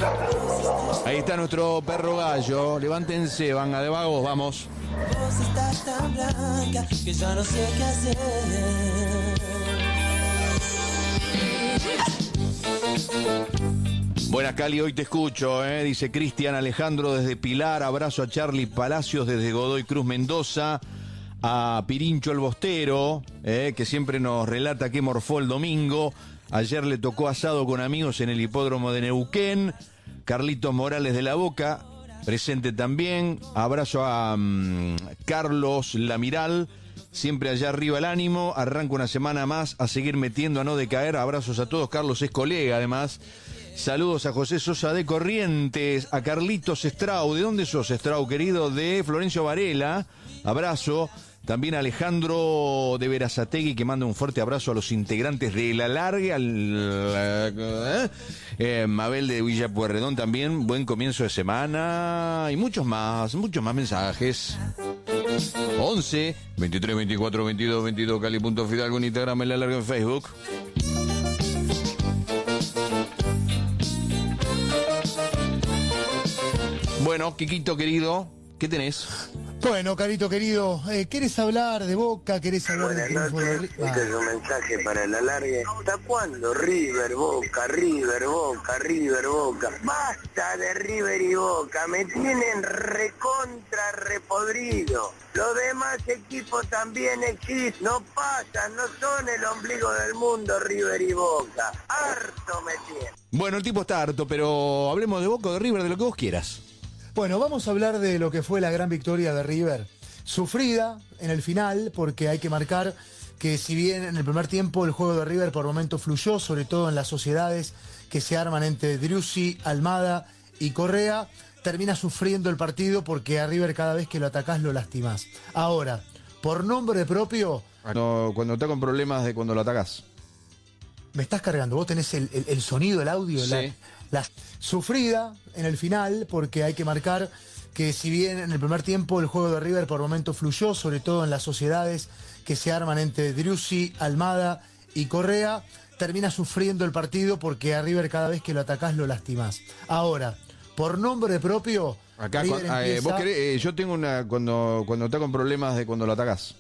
Ahí está nuestro perro gallo. Levántense, vanga de vagos, vamos. Vos estás tan blanca que ya no sé qué hacer. Buenas, Cali, hoy te escucho, dice Cristian Alejandro desde Pilar. Abrazo a Charlie Palacios desde Godoy Cruz, Mendoza. A Pirincho el Bostero, que siempre nos relata que morfó el domingo. Ayer le tocó asado con amigos en el hipódromo de Neuquén. Carlitos Morales de La Boca, presente también. Abrazo a Carlos Lamiral, siempre allá arriba el ánimo. Arranca una semana más a seguir metiendo, a no decaer. Abrazos a todos. Carlos es colega, además. Saludos a José Sosa de Corrientes, a Carlitos Estrau. ¿De dónde sos, Estrau, querido? De Florencio Varela. Abrazo. También a Alejandro de Verazategui, que manda un fuerte abrazo a los integrantes de La Larga. Mabel de Villa Pueyrredón también. Buen comienzo de semana. Y muchos más mensajes. 11 23 24 22 22 Cali.Fidalgo en Instagram, en La Larga en Facebook. Bueno, Quiquito querido, ¿qué tenés? Bueno, Carito querido, ¿querés hablar de Boca? ¿Querés hablar de triunfo de River? Este es un mensaje para el alargue. ¿Hasta cuándo River, Boca, River, Boca, River, Boca? Basta de River y Boca, me tienen recontra repodrido. Los demás equipos también existen, no pasan, no son el ombligo del mundo River y Boca. Harto me tienen. Bueno, el tipo está harto, pero hablemos de Boca o de River, de lo que vos quieras. Bueno, vamos a hablar de lo que fue la gran victoria de River. Sufrida en el final, porque hay que marcar que si bien en el primer tiempo el juego de River por momentos fluyó, sobre todo en las sociedades que se arman entre Driussi, Almada y Correa, termina sufriendo el partido porque a River cada vez que lo atacás lo lastimás. Ahora, por nombre propio... Cuando está con problemas de cuando lo atacás. Me estás cargando, vos tenés el sonido, el audio, sí. la sufrida en el final, porque hay que marcar que si bien en el primer tiempo el juego de River por momentos fluyó, sobre todo en las sociedades que se arman entre Driussi, Almada y Correa, termina sufriendo el partido porque a River cada vez que lo atacás lo lastimás. Ahora, por nombre propio... Acá, vos querés, yo tengo una... Cuando está con problemas de cuando lo atacás.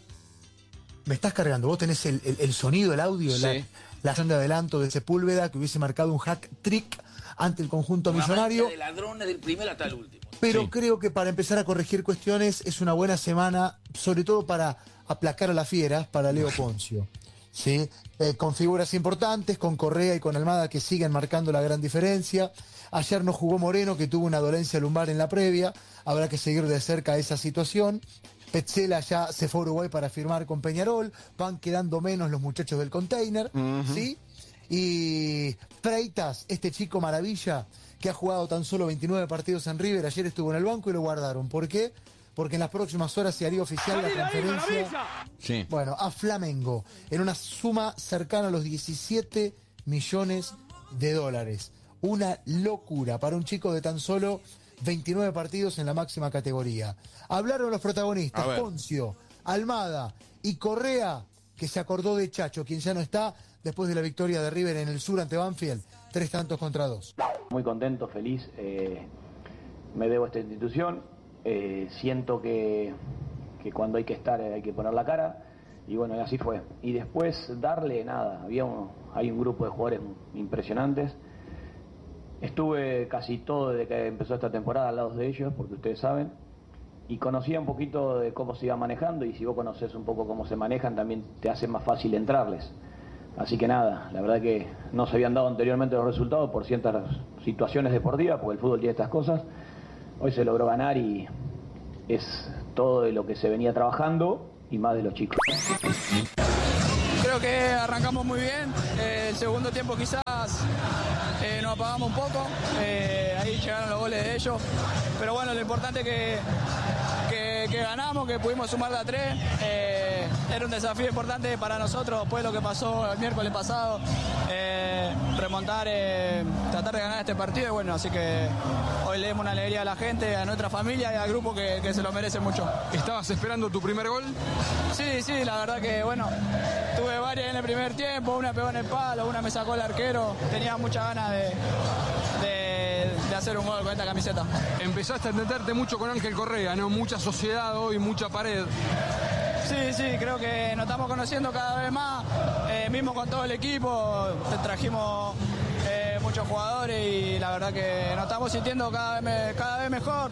Me estás cargando, vos tenés el sonido, el audio, sí. la acción de adelanto de Sepúlveda que hubiese marcado un hack trick ante el conjunto millonario. De ladrones del primero hasta el último. Pero sí. Creo que para empezar a corregir cuestiones es una buena semana, sobre todo para aplacar a las fieras, para Leo Poncio. ¿Sí? Con figuras importantes, con Correa y con Almada que siguen marcando la gran diferencia. Ayer no jugó Moreno, que tuvo una dolencia lumbar en la previa. Habrá que seguir de cerca esa situación. Petzela ya se fue a Uruguay para firmar con Peñarol. Van quedando menos los muchachos del container. ¿Sí? Y Freitas, este chico maravilla, que ha jugado tan solo 29 partidos en River, ayer estuvo en el banco y lo guardaron. ¿Por qué? Porque en las próximas horas se haría oficial la transferencia Sí. bueno, a Flamengo, en una suma cercana a los 17 millones de dólares. Una locura para un chico de tan solo 29 partidos en la máxima categoría. Hablaron los protagonistas, Poncio, Almada y Correa, que se acordó de Chacho, quien ya no está después de la victoria de River en el sur ante Banfield, 3-2. Muy contento, feliz, me debo a esta institución, siento que cuando hay que estar hay que poner la cara, y bueno, así fue. Y después darle nada, hay un grupo de jugadores impresionantes. Estuve casi todo desde que empezó esta temporada al lado de ellos, porque ustedes saben, y conocía un poquito de cómo se iba manejando, y si vos conocés un poco cómo se manejan, también te hace más fácil entrarles. Así que nada, la verdad que no se habían dado anteriormente los resultados por ciertas situaciones deportivas, porque el fútbol tiene estas cosas. Hoy se logró ganar y es todo de lo que se venía trabajando y más de los chicos. Creo que arrancamos muy bien, el segundo tiempo quizás nos apagamos un poco, ahí llegaron los goles de ellos, pero bueno, lo importante es que ganamos, que pudimos sumar de a 3, era un desafío importante para nosotros después de lo que pasó el miércoles pasado, remontar, tratar de ganar este partido y bueno, así que hoy le demos una alegría a la gente, a nuestra familia y al grupo que se lo merece mucho. ¿Estabas esperando tu primer gol? Sí, la verdad que bueno, tuve varias en el primer tiempo, una pegó en el palo, una me sacó el arquero, tenía muchas ganas de hacer un gol con esta camiseta. Empezaste a entenderte mucho con Ángel Correa, ¿no? Mucha sociedad hoy, mucha pared. Sí, creo que nos estamos conociendo cada vez más, mismo con todo el equipo, trajimos muchos jugadores y la verdad que nos estamos sintiendo cada vez mejor.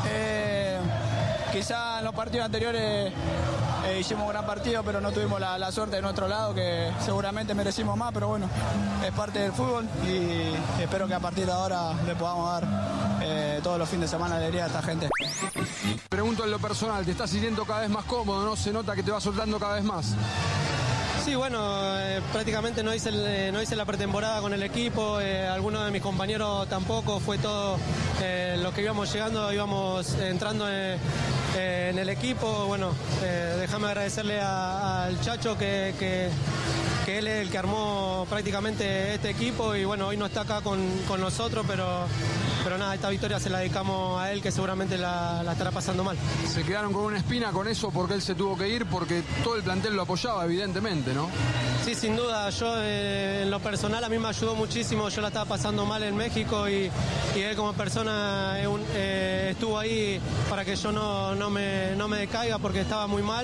Quizá en los partidos anteriores hicimos un gran partido, pero no tuvimos la suerte de nuestro lado, que seguramente merecimos más, pero bueno, es parte del fútbol y espero que a partir de ahora le podamos dar todos los fines de semana alegría a esta gente. Pregunto en lo personal, ¿te estás sintiendo cada vez más cómodo, no? ¿Se nota que te va soltando cada vez más? Sí, bueno, prácticamente no hice la pretemporada con el equipo, algunos de mis compañeros tampoco, fue todo lo que íbamos llegando, íbamos entrando en el equipo. Bueno, déjame agradecerle al Chacho que él es el que armó prácticamente este equipo y bueno, hoy no está acá con nosotros, pero nada, esta victoria se la dedicamos a él, que seguramente la estará pasando mal. Se quedaron con una espina con eso porque él se tuvo que ir, porque todo el plantel lo apoyaba, evidentemente, ¿no? Sí, sin duda, yo en lo personal a mí me ayudó muchísimo, yo la estaba pasando mal en México y él como persona estuvo ahí para que yo no me decaiga porque estaba muy mal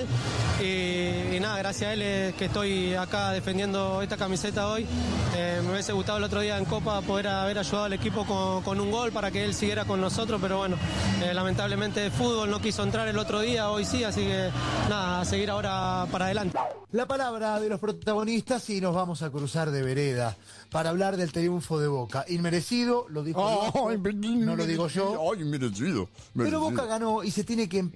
y nada, gracias a él es que estoy acá defendiendo esta camiseta hoy. Me hubiese gustado el otro día en Copa poder haber ayudado al equipo con un gol para que él siguiera con nosotros, pero bueno, lamentablemente el fútbol no quiso entrar el otro día, hoy sí, así que nada, a seguir ahora para adelante. La palabra de los protagonistas y nos vamos a cruzar de vereda para hablar del triunfo de Boca. Inmerecido, lo dijo no lo digo yo. Ay, merecido. Pero Boca ganó y se tiene que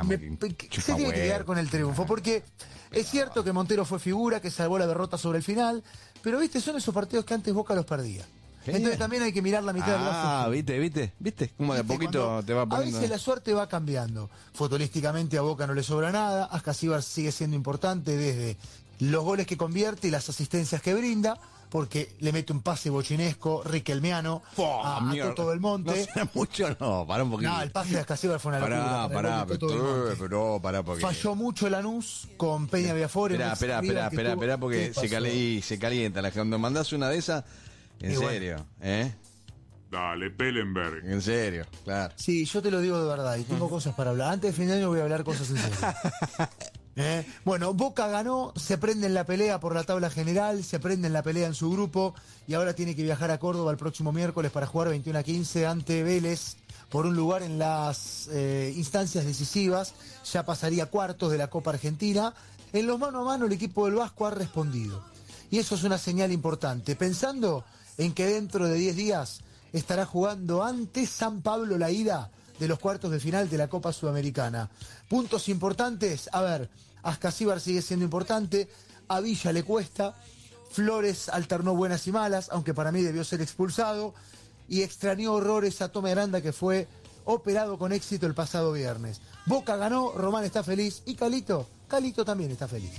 quedar con el triunfo, porque es cierto que Montero fue figura, que salvó la derrota sobre el final, pero viste, son esos partidos que antes Boca los perdía. Entonces también hay que mirar la mitad del vaso. ¿Viste? Como de a poquito te va poniendo. A veces la suerte va cambiando. Futbolísticamente a Boca no le sobra nada. Ascasíbar sigue siendo importante desde los goles que convierte y las asistencias que brinda, porque le mete un pase bochinesco, riquelmiano, a Toto Belmonte. No será mucho, no, pará un poquito. No, el pase de Ascasíbar fue una locura. Pará, porque... Falló mucho Lanús con Peña Viafore. Espera, porque se calienta. Cuando mandás una de esas... ¿En serio? Dale, Pellenberg. En serio, claro. Sí, yo te lo digo de verdad y tengo cosas para hablar. Antes de fin de año voy a hablar cosas en serio. Bueno, Boca ganó, se prende en la pelea por la tabla general, se prende en la pelea en su grupo y ahora tiene que viajar a Córdoba el próximo miércoles para jugar 21-15 ante Vélez por un lugar en las instancias decisivas. Ya pasaría cuartos de la Copa Argentina. En los mano a mano el equipo del Vasco ha respondido. Y eso es una señal importante. Pensando en que dentro de 10 días estará jugando ante San Pablo la ida de los cuartos de final de la Copa Sudamericana. Puntos importantes, a ver, Ascasíbar sigue siendo importante, a Villa le cuesta, Flores alternó buenas y malas, aunque para mí debió ser expulsado, y extrañó horrores a Tome Aranda, que fue operado con éxito el pasado viernes. Boca ganó, Román está feliz, y Calito también está feliz.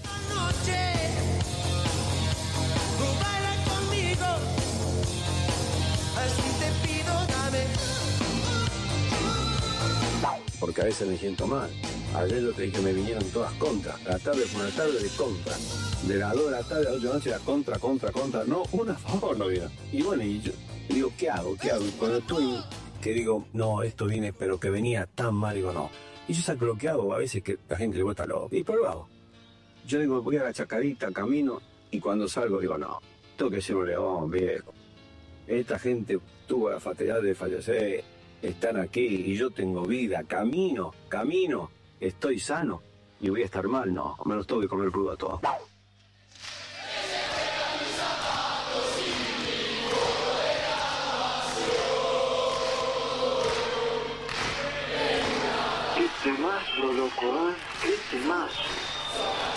Porque a veces me siento mal. Ayer yo te dije que me vinieron todas contras. La tarde fue una tarde de contra. De las 2 de la tarde a las 8 de la noche era contra. No, una a favor no había. Y bueno, y yo digo, ¿qué hago? Y cuando estoy, que digo, no, esto viene, pero que venía tan mal, digo, no. Y yo saco lo que hago, a veces que la gente le gusta loco. Y pero lo hago. Yo digo, voy a la chacarita, camino, y cuando salgo digo, no, tengo que ser un león, viejo. Esta gente tuvo la fatalidad de fallecer, están aquí y yo tengo vida, camino, estoy sano y voy a estar mal, no, me los tengo que comer crudo a todos. Qué temazo, loco, ¿eh? Qué temazo.